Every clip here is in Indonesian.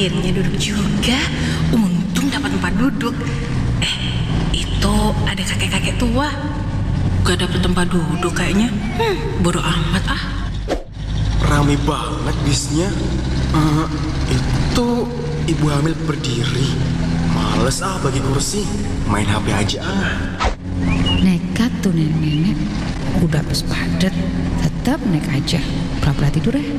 Akhirnya duduk juga. Untung dapat tempat duduk. Itu ada kakek-kakek tua. Gak dapet tempat duduk kayaknya. Bodoh amat ah. Rame banget bisnya. Itu ibu hamil berdiri. Males bagi kursi. Main HP aja Nekat tuh nenek-nenek. Udah pas padet, tetap naik aja. Pura-pura tidur ya.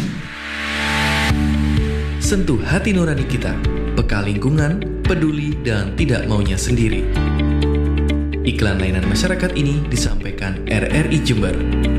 Sentuh hati nurani kita, peka lingkungan, peduli dan tidak maunya sendiri. Iklan layanan masyarakat ini disampaikan RRI Jember.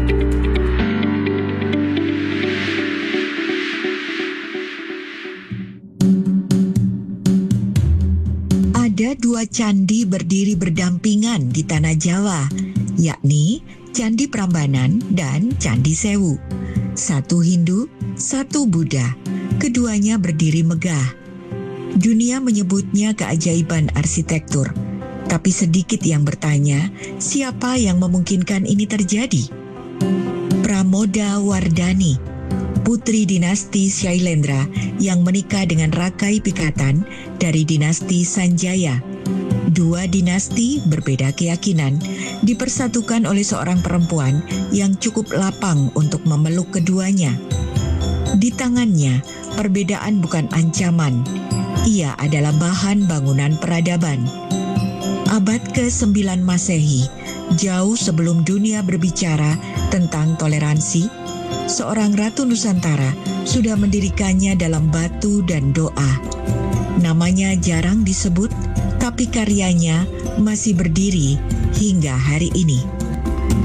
Ada dua candi berdiri berdampingan di tanah Jawa, yakni Candi Prambanan dan Candi Sewu. Satu Hindu, satu Buddha. Keduanya berdiri megah. Dunia menyebutnya keajaiban arsitektur. Tapi sedikit yang bertanya, siapa yang memungkinkan ini terjadi? Pramoda Wardani, putri dinasti Shailendra yang menikah dengan Rakai Pikatan dari dinasti Sanjaya. Dua dinasti berbeda keyakinan dipersatukan oleh seorang perempuan yang cukup lapang untuk memeluk keduanya. Di tangannya, perbedaan bukan ancaman. Ia adalah bahan bangunan peradaban. Abad ke-9 Masehi, jauh sebelum dunia berbicara tentang toleransi, seorang ratu Nusantara sudah mendirikannya dalam batu dan doa. Namanya jarang disebut, tapi karyanya masih berdiri hingga hari ini.